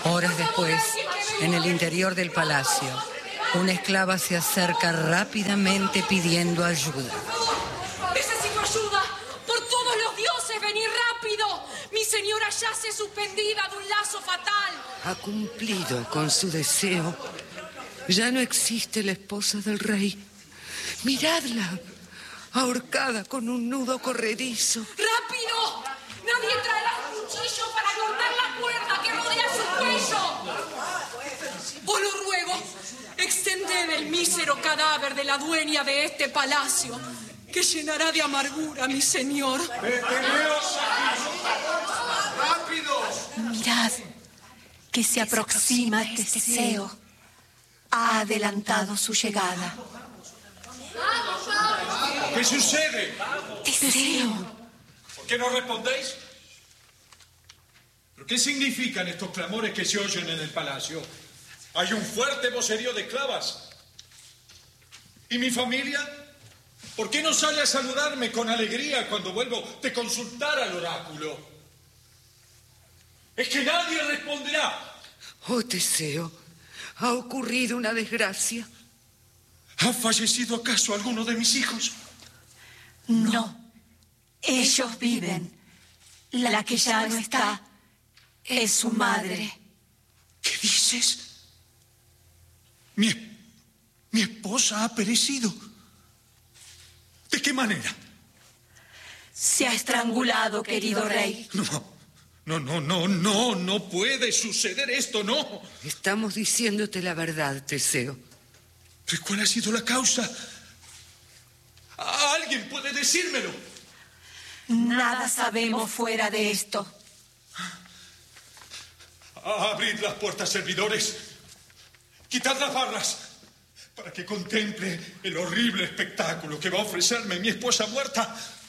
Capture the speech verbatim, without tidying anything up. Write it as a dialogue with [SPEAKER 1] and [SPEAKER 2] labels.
[SPEAKER 1] Horas después, en el interior del palacio, una esclava se acerca rápidamente pidiendo ayuda.
[SPEAKER 2] ¡Necesito ayuda! ¡Por todos los dioses, venid rápido! ¡Mi señora yace suspendida de un lazo fatal!
[SPEAKER 3] Ha cumplido con su deseo. Ya no existe la esposa del rey. Miradla, ahorcada con un nudo corredizo.
[SPEAKER 2] ¡Rápido! ¡Nadie traerá un cuchillo para cortar la cuerda que rodea su cuello! Os lo ruego, extended el mísero cadáver de la dueña de este palacio, que llenará de amargura a mi señor.
[SPEAKER 4] ¡Deteneos aquí! ¡Rápido!
[SPEAKER 5] Mirad, que se aproxima Teseo. Ha adelantado su llegada.
[SPEAKER 4] ¿Qué sucede?
[SPEAKER 5] Teseo.
[SPEAKER 4] ¿Por qué no respondéis? ¿Pero qué significan estos clamores que se oyen en el palacio? Hay un fuerte vocerío de esclavas. ¿Y mi familia? ¿Por qué no sale a saludarme con alegría cuando vuelvo de consultar al oráculo? Es que nadie responderá.
[SPEAKER 3] Oh, Teseo, ha ocurrido una desgracia.
[SPEAKER 4] ¿Ha fallecido acaso alguno de mis hijos?
[SPEAKER 5] No, ellos viven. La que ya no está es su madre.
[SPEAKER 4] ¿Qué dices? Mi, mi esposa ha perecido. ¿De qué manera?
[SPEAKER 5] Se ha estrangulado, querido rey.
[SPEAKER 4] No, no, no, no, no, no puede suceder esto, no.
[SPEAKER 3] Estamos diciéndote la verdad, Teseo.
[SPEAKER 4] ¿Pero cuál ha sido la causa? ¿Alguien puede decírmelo?
[SPEAKER 5] Nada sabemos fuera de esto.
[SPEAKER 4] Abrid las puertas, servidores. Quitad las barras para que contemple el horrible espectáculo que va a ofrecerme mi esposa muerta.